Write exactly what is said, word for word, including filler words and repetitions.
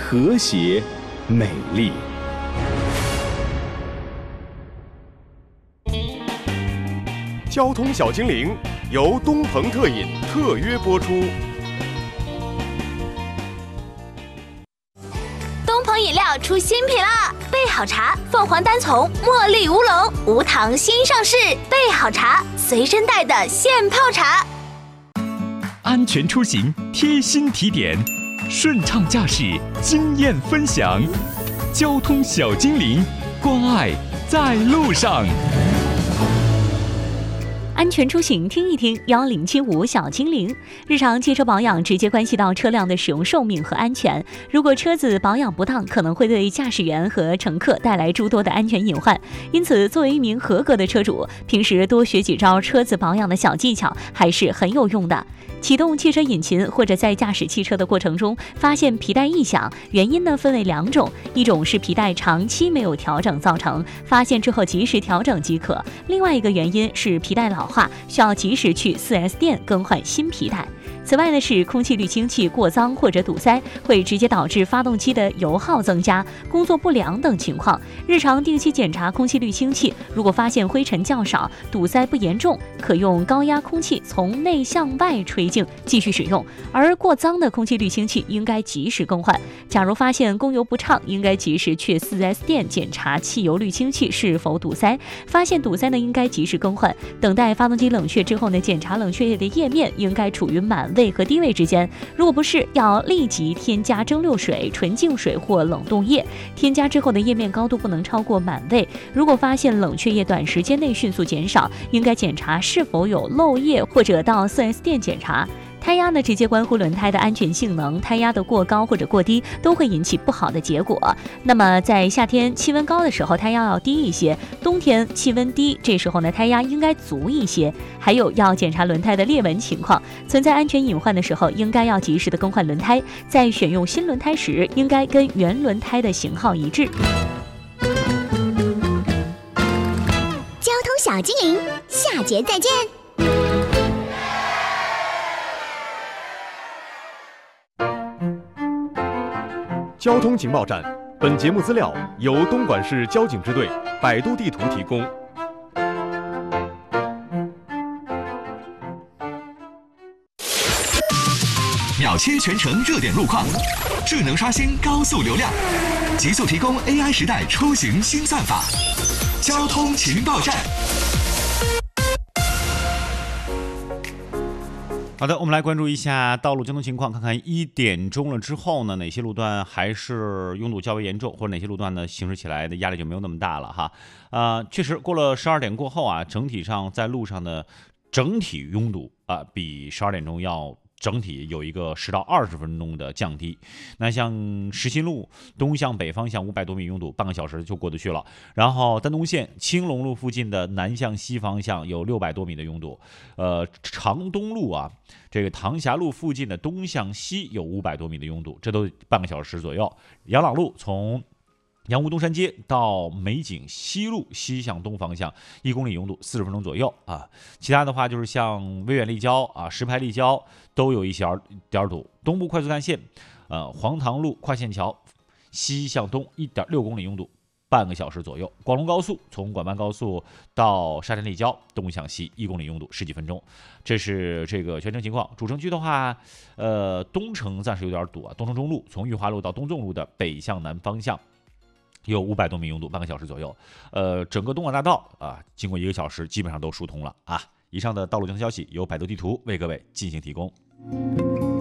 和谐、美丽。 交通小精灵由东鹏特饮特约播出。 东鹏饮料出新品啦！备好茶，凤凰单丛茉莉乌龙无糖新上市，备好茶，随身带的现泡茶。 安全出行贴心提点，顺畅驾驶经验分享，交通小精灵，关爱在路上。 安全出行听一听，幺零七五小精灵。日常汽车保养直接关系到车辆的使用寿命和安全，如果车子保养不当，可能会对驾驶员和乘客带来诸多的安全隐患。因此，作为一名合格的车主，平时多学几招车子保养的小技巧还是很有用的。启动汽车引擎或者在驾驶汽车的过程中发现皮带异响，原因呢分为两种，一种是皮带长期没有调整造成，发现之后及时调整即可；另外一个原因是皮带老化，需要及时去 四 S 店更换新皮带。此外呢，是空气滤清器过脏或者堵塞，会直接导致发动机的油耗增加、工作不良等情况。日常定期检查空气滤清器，如果发现灰尘较少、堵塞不严重，可用高压空气从内向外吹净继续使用。而过脏的空气滤清器应该及时更换。假如发现供油不畅，应该及时去 四 S 店检查汽油滤清器是否堵塞。发现堵塞呢，应该及时更换。等待发动机冷却之后呢，检查冷却液的液面应该处于满位和低位之间，如果不是，要立即添加蒸馏水、纯净水或冷冻液。添加之后的液面高度不能超过满位。如果发现冷却液短时间内迅速减少，应该检查是否有漏液，或者到 四 S 店检查。胎压呢，直接关乎轮胎的安全性能，胎压的过高或者过低都会引起不好的结果。那么在夏天气温高的时候，胎压要低一些；冬天气温低，这时候呢，胎压应该足一些。还有要检查轮胎的裂纹情况，存在安全隐患的时候，应该要及时的更换轮胎。在选用新轮胎时，应该跟原轮胎的型号一致。 交通小精灵，下节再见。 交通情报站，本节目资料由东莞市交警支队百度地图提供。 秒切全程热点路况，智能刷新高速流量，极速提供 A I 时代出行新算法。交通情报站。 好的，我们来关注一下道路交通情况，看看一点钟了之后呢，哪些路段还是拥堵较为严重，或者哪些路段呢行驶起来的压力就没有那么大了哈。呃，确实过了十二点过后啊，整体上在路上的整体拥堵啊、呃，比十二点钟要整体有一个十到二十分钟的降低。那像实心路东向北方向五百多米拥堵，半个小时就过得去了。然后丹东线青龙路附近的南向西方向有六百多米的拥堵。呃，长东路啊，这个唐霞路附近的东向西有五百多米的拥堵，这都半个小时左右。杨朗路从杨屋东山街到美景西路西向东方向一公里拥堵四十分钟左右啊。其他的话就是像威远立交啊、石牌立交都有一些点堵。东部快速干线，呃，黄塘路跨线桥西向东一点六公里拥堵，半个小时左右。广龙高速从广办高速到沙田立交东向西一公里拥堵十几分钟。这是这个全程情况。主城区的话，呃，东城暂时有点堵啊，东城中路从裕华路到东纵路的北向南方向有五百多米拥堵，半个小时左右。呃，整个东莞大道啊，经过一个小时基本上都疏通了啊。以上的道路交通消息由百度地图为各位进行提供。